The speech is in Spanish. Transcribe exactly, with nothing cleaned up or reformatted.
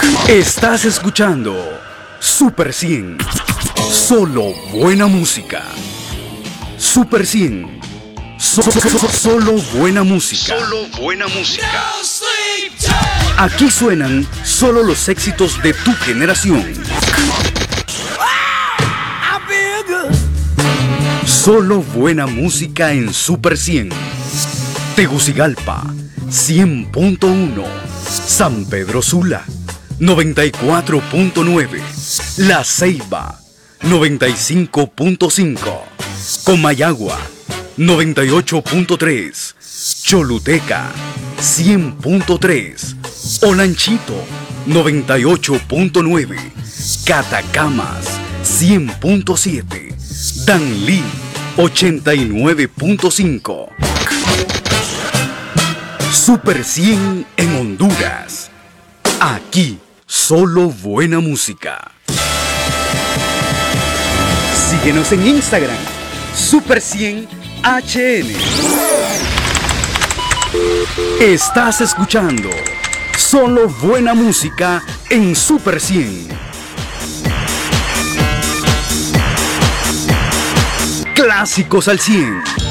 Estás escuchando Super cien. Solo buena música. Super cien. So- so- so- solo buena música. Solo buena música. Aquí suenan solo los éxitos de tu generación. Solo buena música en Super cien. Tegucigalpa, cien punto uno. San Pedro Sula, noventa y cuatro punto nueve. La Ceiba, noventa y cinco punto cinco. Comayagua, noventa y ocho punto tres. Choluteca, cien punto tres. Olanchito, noventa y ocho punto nueve. Catacamas, cien punto siete. Danlí, ochenta y nueve punto cinco. Super cien en Honduras. Aquí, solo buena música. Síguenos en Instagram, Super cien H N. Estás escuchando solo buena música en Super cien. Clásicos al cien.